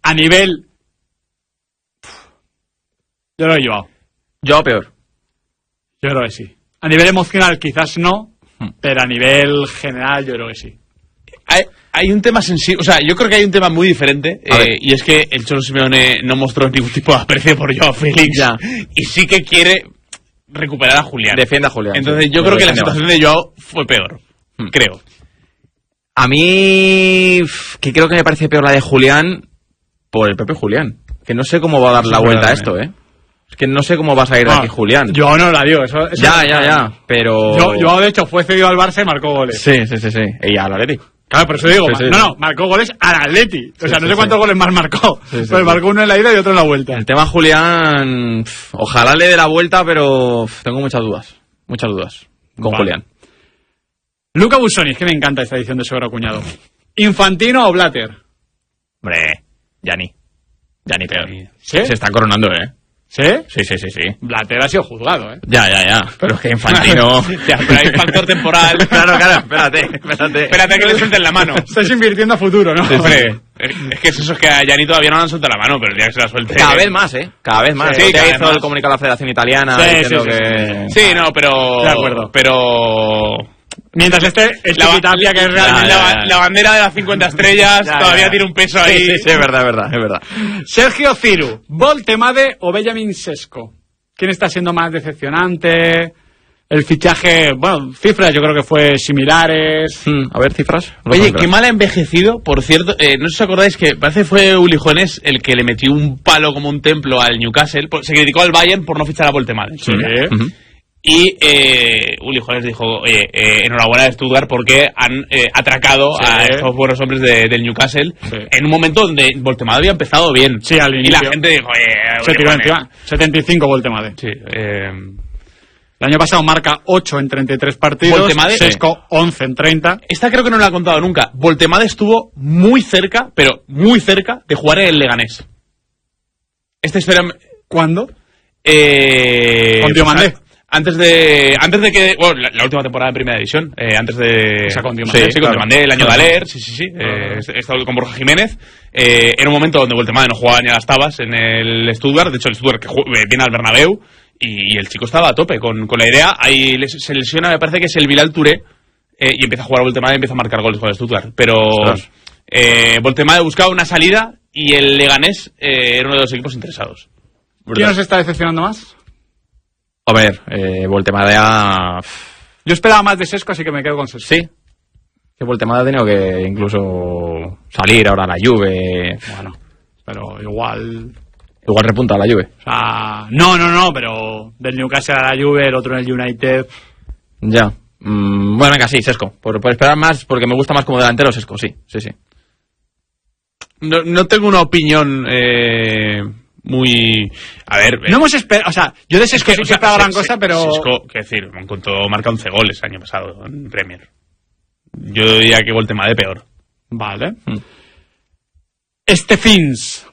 a nivel... Yo lo he llevado. Yo peor. Yo creo que sí. A nivel emocional quizás no, pero a nivel general yo creo que sí. Hay un tema sensible, o sea, yo creo que hay un tema muy diferente, y es que el Cholo Simeone no mostró ningún tipo de aprecio por Joao Félix, y sí que quiere recuperar a Julián. Defiende a Julián. Entonces yo creo que la situación de Joao fue peor, creo. A mí, que creo que me parece peor la de Julián, por el propio Julián. Que no sé cómo va a dar la vuelta a esto, Es que no sé cómo va a salir de aquí Julián. Yo no la digo, eso Ya, pero... Yo de hecho fue cedido al Barça y marcó goles. Sí. Y al Atleti. Claro, por eso digo, Sí. no, marcó goles al Atleti. O sea, no sé cuántos goles más marcó. Pues marcó uno en la ida y otro en la vuelta. El tema Julián, ojalá le dé la vuelta, pero tengo muchas dudas con Julián. Luca Busoni, es que me encanta esta edición de Suegro Cuñado. ¿Infantino o Blatter? Hombre, Gianni peor. ¿Sí? Se está coronando, ¿Sí? Sí. Blatter ha sido juzgado, Ya. Pero es que Infantino... Ya, pero hay factor temporal. Claro, espérate. Espérate que le suelten la mano. Estás invirtiendo a futuro, ¿no? Hombre, es que eso es que a Gianni todavía no le han soltado la mano, pero el día que se la suelte... Cada vez más. Cada vez más. Sí, ya hizo el comunicado a la Federación Italiana diciendo que... Sí, no, pero... De acuerdo. Pero... Mientras la Tapia, que es realmente la bandera de las 50 estrellas todavía tiene un peso ahí. Sí, es verdad. Sergio Ciru, Voltemade o Benjamin Sesko. ¿Quién está siendo más decepcionante? El fichaje, bueno, cifras yo creo que fue similares. A ver, cifras. Oye, qué mal ha envejecido, por cierto. No sé si os acordáis que parece que fue Uli Jones el que le metió un palo como un templo al Newcastle. Se criticó al Bayern por no fichar a Voltemade. Sí. Y Uli Jones dijo, oye, enhorabuena de Stuttgart porque han atracado a estos buenos hombres del Newcastle en un momento donde Voltemade había empezado bien. Sí, al inicio. Y la gente dijo, se tiró encima. 75 Voltemade. Sí, el año pasado marca 8 en 33 partidos. Voltemade, Sesko 11 en 30. Esta creo que no la he contado nunca. Voltemade estuvo muy cerca, pero muy cerca, de jugar en el Leganés. ¿Cuándo? Con Diomandé. Antes de que... Bueno, la última temporada en Primera División. Antes de... O sea, con Diomandé. Sí, con Diomandé, el año de Aler. Sí. He estado con Borja Jiménez. Era un momento donde Voltemade no jugaba ni a las tabas en el Stuttgart. De hecho, el Stuttgart que viene al Bernabéu. Y el chico estaba a tope con la idea. Ahí se lesiona, me parece que es el Bilal Touré. Y empieza a jugar a Voltemade y empieza a marcar goles con el Stuttgart. Pero Voltemade buscaba una salida y el Leganés era uno de los equipos interesados. ¿Quién nos está decepcionando más? A ver, Voltemade ha... Yo esperaba más de Sesko, así que me quedo con Sesko. Sí. Que Voltemade ha tenido que incluso salir ahora a la Juve. Bueno, pero igual repunta a la Juve. O sea, no, pero del Newcastle a la Juve, el otro en el United. Ya. Bueno, venga, sí, Sesko. Por esperar más, porque me gusta más como delantero Sesko, sí. No tengo una opinión muy... A ver... No hemos esperado... O sea, yo de Sesko sí que esperaba gran cosa, pero... Sesko, qué decir, me contó, marca 11 goles el año pasado en Premier. Yo diría que Voltemade peor. Vale. Stefans.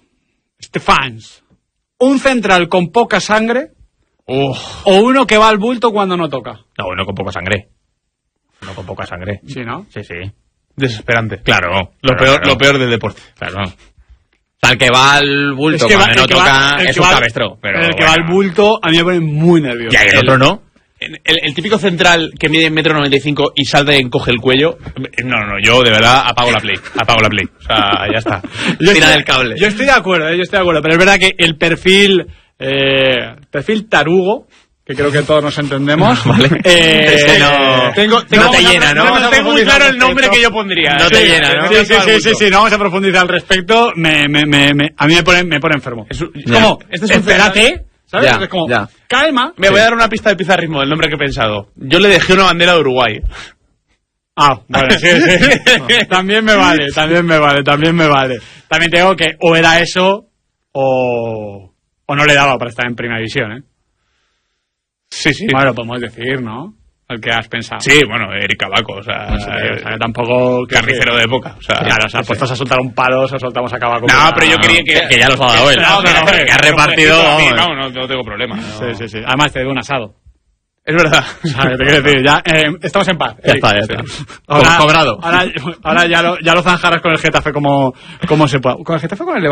¿Un central con poca sangre o uno que va al bulto cuando no toca? No, uno con poca sangre. Sí, ¿no? Sí. Desesperante. Claro. Lo peor del deporte. Claro. O sea, el que va al bulto cuando no toca es un cabestro. Pero el que va al bulto a mí me pone muy nervioso. Ya, y el otro no. El típico central que mide 1,95 m y salta y encoge el cuello. No, yo de verdad apago la play. O sea, ya está. Tira del cable. Yo estoy de acuerdo, pero es verdad que el perfil tarugo, que creo que todos nos entendemos. Vale. No te llena, ¿no? No tengo muy claro el nombre que yo pondría. No te llena, ¿no? Sí, no vamos a profundizar al respecto. A mí me pone enfermo. Es como, espérate. ¿Sabes? Ya, es como, ya. calma. Me voy a dar una pista de pizarrismo del nombre que he pensado. Yo le dejé una bandera de Uruguay. Vale, sí. También me vale. También te digo que o era eso o no le daba para estar en Primera División, ¿eh? Sí. Bueno, lo podemos decir, ¿no? El que has pensado. Sí, bueno, Eric Cabaco, o sea, que tampoco... Carnicero de época, o sea... Claro, o sea, puestos a soltar un palo, o soltamos a Cabaco. No, pero yo quería que ya los ha dado él. Que ha repartido... No tengo problema. Sí. Además te doy un asado. Es verdad. O sea, te quiero decir, ya estamos en paz. Ya está. Ahora, Cobrado. Ahora ya lo zanjarás con el Getafe como se pueda. Con el Getafe o con el Levante.